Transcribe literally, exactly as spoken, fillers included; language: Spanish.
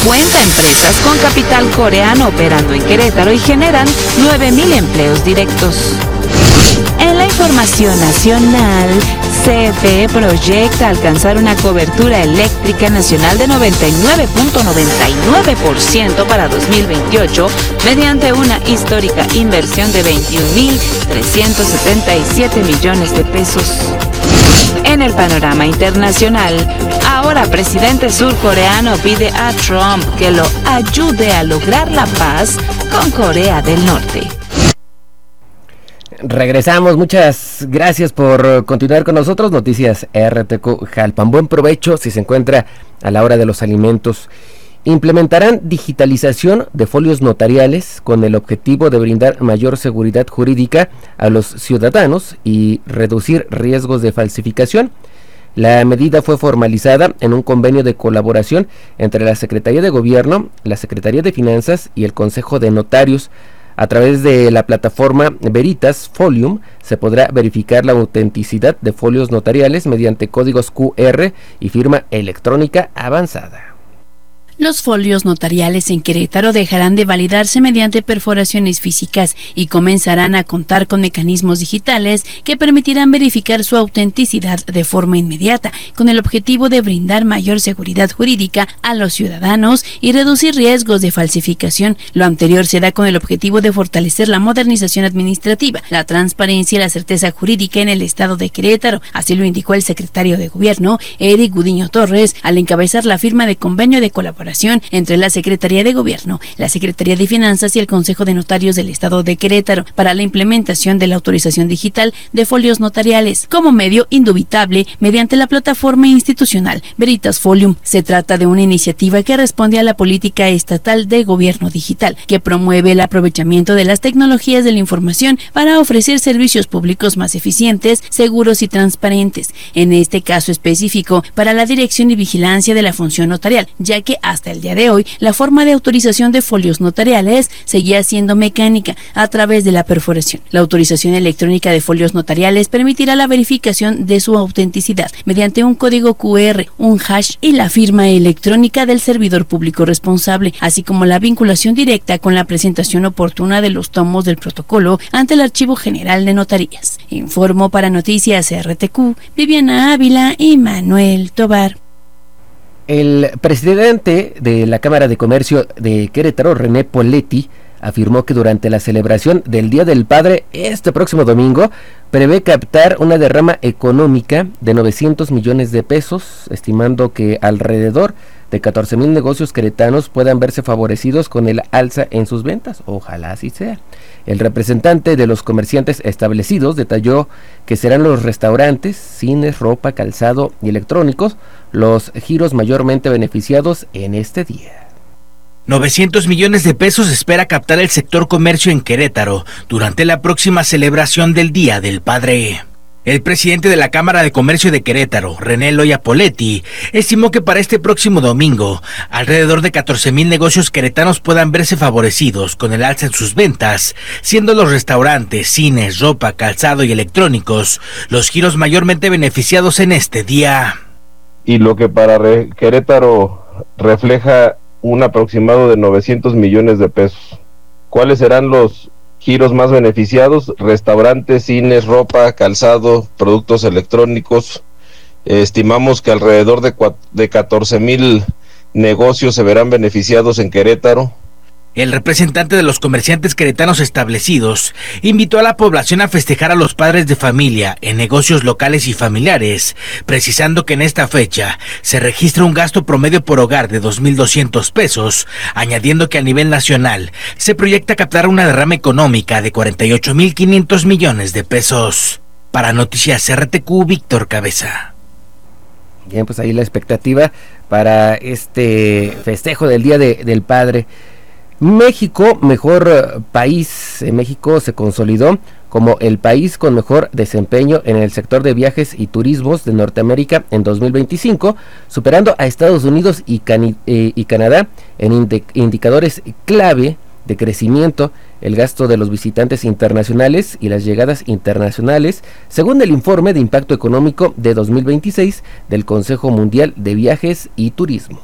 cincuenta empresas con capital coreano operando en Querétaro y generan nueve mil empleos directos. En la información nacional, C F E proyecta alcanzar una cobertura eléctrica nacional de noventa y nueve punto noventa y nueve por ciento para dos mil veintiocho mediante una histórica inversión de veintiún mil trescientos setenta y siete millones de pesos. En el panorama internacional, ahora presidente surcoreano pide a Trump que lo ayude a lograr la paz con Corea del Norte. Regresamos, muchas gracias por continuar con nosotros. Noticias R T Q Jalpan. Buen provecho si se encuentra a la hora de los alimentos. Implementarán digitalización de folios notariales con el objetivo de brindar mayor seguridad jurídica a los ciudadanos y reducir riesgos de falsificación. La medida fue formalizada en un convenio de colaboración entre la Secretaría de Gobierno, la Secretaría de Finanzas y el Consejo de Notarios. A través de la plataforma Veritas Folium se podrá verificar la autenticidad de folios notariales mediante códigos Q R y firma electrónica avanzada. Los folios notariales en Querétaro dejarán de validarse mediante perforaciones físicas y comenzarán a contar con mecanismos digitales que permitirán verificar su autenticidad de forma inmediata, con el objetivo de brindar mayor seguridad jurídica a los ciudadanos y reducir riesgos de falsificación. Lo anterior se da con el objetivo de fortalecer la modernización administrativa, la transparencia y la certeza jurídica en el estado de Querétaro. Así lo indicó el secretario de Gobierno, Eric Gudiño Torres, al encabezar la firma de convenio de colaboración entre la Secretaría de Gobierno, la Secretaría de Finanzas y el Consejo de Notarios del Estado de Querétaro para la implementación de la autorización digital de folios notariales como medio indubitable mediante la plataforma institucional Veritas Folium. Se trata de una iniciativa que responde a la política estatal de gobierno digital, que promueve el aprovechamiento de las tecnologías de la información para ofrecer servicios públicos más eficientes, seguros y transparentes. En este caso específico, para la dirección y vigilancia de la función notarial, ya que hasta el día de hoy, la forma de autorización de folios notariales seguía siendo mecánica a través de la perforación. La autorización electrónica de folios notariales permitirá la verificación de su autenticidad mediante un código Q R, un hash y la firma electrónica del servidor público responsable, así como la vinculación directa con la presentación oportuna de los tomos del protocolo ante el Archivo General de Notarías. Informó para Noticias R T Q, Viviana Ávila y Manuel Tobar. El presidente de la Cámara de Comercio de Querétaro, René Poletti, afirmó que durante la celebración del Día del Padre este próximo domingo prevé captar una derrama económica de novecientos millones de pesos, estimando que alrededor de catorce mil negocios queretanos puedan verse favorecidos con el alza en sus ventas. Ojalá así sea. El representante de los comerciantes establecidos detalló que serán los restaurantes, cines, ropa, calzado y electrónicos los giros mayormente beneficiados en este día. novecientos millones de pesos espera captar el sector comercio en Querétaro durante la próxima celebración del Día del Padre. El presidente de la Cámara de Comercio de Querétaro, René Loya Poletti, estimó que para este próximo domingo, alrededor de catorce mil negocios queretanos puedan verse favorecidos con el alza en sus ventas, siendo los restaurantes, cines, ropa, calzado y electrónicos los giros mayormente beneficiados en este día. Y lo que para Re- Querétaro refleja un aproximado de novecientos millones de pesos. ¿Cuáles serán los giros más beneficiados? Restaurantes, cines, ropa, calzado, productos electrónicos. Eh, estimamos que alrededor de, cua- de catorce mil negocios se verán beneficiados en Querétaro. El representante de los comerciantes queretanos establecidos invitó a la población a festejar a los padres de familia en negocios locales y familiares, precisando que en esta fecha se registra un gasto promedio por hogar de dos mil doscientos pesos, añadiendo que a nivel nacional se proyecta captar una derrama económica de cuarenta y ocho mil quinientos millones de pesos. Para Noticias R T Q, Víctor Cabeza. Bien, pues ahí la expectativa para este festejo del Día de, del Padre. México, mejor país. México se consolidó como el país con mejor desempeño en el sector de viajes y turismos de Norteamérica en dos mil veinticinco, superando a Estados Unidos y, Cani- eh, y Canadá en indi- indicadores clave de crecimiento, el gasto de los visitantes internacionales y las llegadas internacionales, según el informe de impacto económico de dos mil veintiséis del Consejo Mundial de Viajes y Turismo.